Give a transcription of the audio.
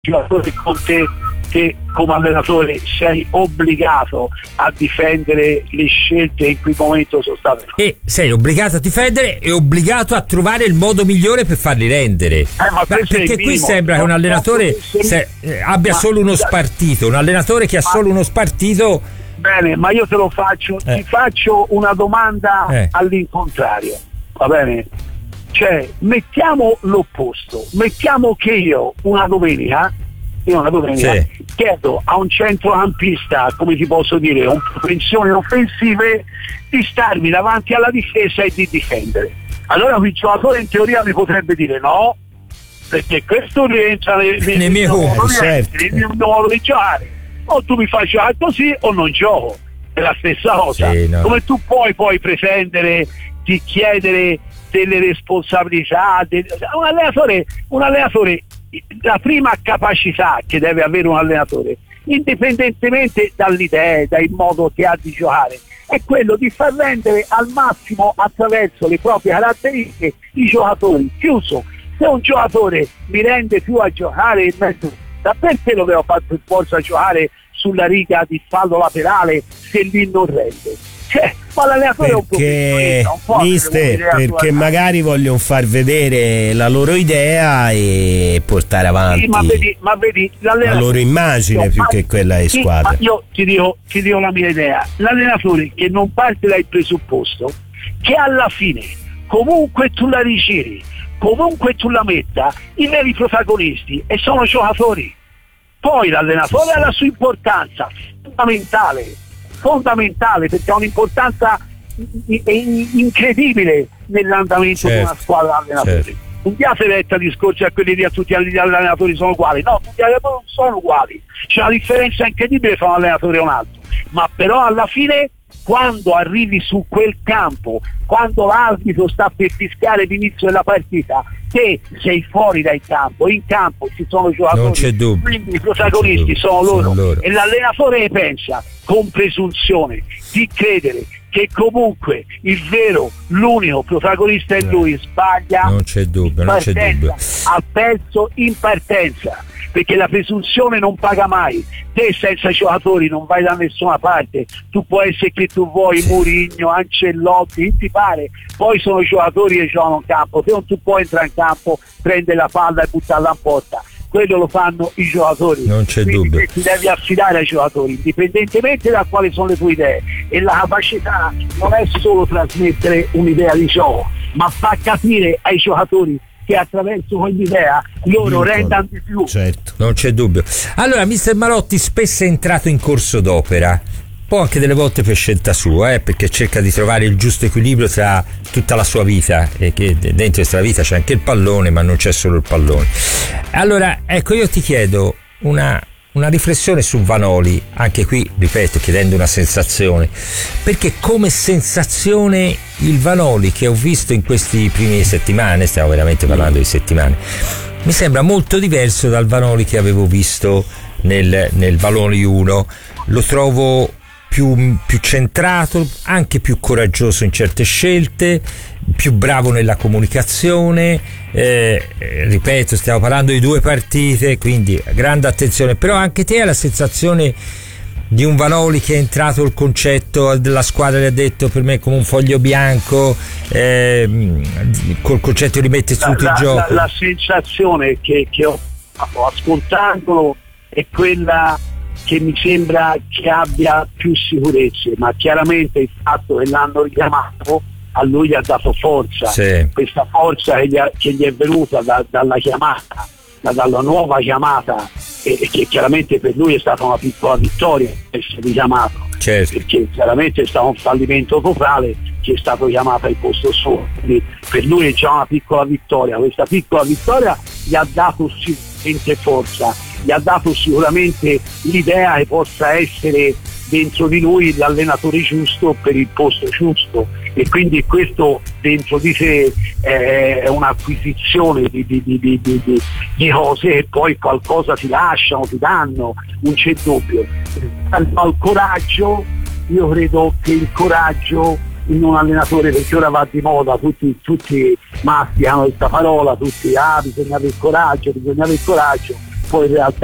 giocatore con te come allenatore sei obbligato a difendere le scelte in cui momento sono state fatte. E sei obbligato a difendere e obbligato a trovare il modo migliore per farli rendere. Perché qui sembra che un allenatore abbia solo uno spartito, un allenatore che ha solo uno spartito. Bene, ma io te lo faccio, ti faccio una domanda all'incontrario, va bene? Cioè, mettiamo l'opposto, mettiamo che io una domenica chiedo a un centrocampista, come ti posso dire, con propensioni offensive, di starmi davanti alla difesa e di difendere. Allora il giocatore in teoria mi potrebbe dire no, perché questo rientra nel mio modo di giocare. O tu mi fai giocare così o non gioco, è la stessa cosa. Sì, no. Come tu puoi pretendere di chiedere delle responsabilità, un allenatore, la prima capacità che deve avere un allenatore, indipendentemente dall'idea, dal modo che ha di giocare, è quello di far rendere al massimo attraverso le proprie caratteristiche i giocatori. Chiuso. Se un giocatore mi rende più a giocare in mezzo, perché lo devo fare per forza giocare sulla riga di fallo laterale se lì non rende? Ma l'allenatore perché perché magari vogliono far vedere la loro idea e portare avanti ma vedi la loro immagine più che quella di squadra. Io ti dico la mia idea. L'allenatore che non parte dal presupposto che alla fine comunque tu la rigiri, comunque tu la metta, i veri protagonisti e sono giocatori. Poi l'allenatore ha la sua importanza fondamentale, perché ha un'importanza incredibile nell'andamento di una squadra allenatore. Certo. Non piace retta discorsi a quelli di tutti gli allenatori sono uguali, no, tutti gli allenatori non sono uguali, c'è una differenza incredibile tra un allenatore e un altro, ma però alla fine quando arrivi su quel campo, quando l'arbitro sta per fischiare l'inizio della partita, te sei fuori dal campo, in campo ci sono giocatori, non c'è dubbio, quindi i protagonisti sono loro. E l'allenatore pensa con presunzione di credere che comunque l'unico protagonista è lui, sbaglia, non c'è dubbio, ha perso in partenza, perché la presunzione non paga mai. Te senza giocatori non vai da nessuna parte, tu puoi essere che tu vuoi Mourinho, Ancelotti, ti pare, poi sono giocatori che giocano in campo, te non tu puoi entrare in campo, prendere la palla e buttarla in porta, quello lo fanno i giocatori, non c'è dubbio. Ti devi affidare ai giocatori indipendentemente da quali sono le tue idee, e la capacità non è solo trasmettere un'idea di gioco, ma fa capire ai giocatori che attraverso quell'idea loro rendano di più. Certo, non c'è dubbio. Allora, mister Marotti spesso è entrato in corso d'opera, poi anche delle volte per scelta sua, perché cerca di trovare il giusto equilibrio tra tutta la sua vita, e che dentro questa vita c'è anche il pallone, ma non c'è solo il pallone. Allora, ecco, io ti chiedo una riflessione su Vanoli, anche qui, ripeto, chiedendo una sensazione, perché come sensazione il Vanoli che ho visto in questi primi settimane, stiamo veramente parlando di settimane, mi sembra molto diverso dal Vanoli che avevo visto nel Vanoli 1. Lo trovo più centrato, anche più coraggioso in certe scelte, più bravo nella comunicazione, ripeto, stiamo parlando di 2 partite, quindi grande attenzione. Però anche te hai la sensazione di un Vanoli che è entrato il concetto della squadra e ha detto per me come un foglio bianco, col concetto di mettere tutto il gioco? La sensazione che ho ascoltandolo è quella che mi sembra che abbia più sicurezze, ma chiaramente il fatto che l'hanno richiamato a lui gli ha dato forza, sì. Questa forza che gli è venuta dalla chiamata, dalla nuova chiamata, e che chiaramente per lui è stata una piccola vittoria essere richiamato, certo. Perché chiaramente è stato un fallimento totale che è stato chiamato al posto suo, quindi per lui è già una piccola vittoria. Questa piccola vittoria gli ha dato sicuramente forza, gli ha dato sicuramente l'idea che possa essere dentro di lui l'allenatore giusto per il posto giusto, e quindi questo dentro di sé è un'acquisizione di cose che poi qualcosa ti lasciano, ti danno, non c'è dubbio. Il coraggio, io credo che il coraggio in un allenatore, perché ora va di moda, tutti masticano questa parola, tutti bisogna avere coraggio, poi in realtà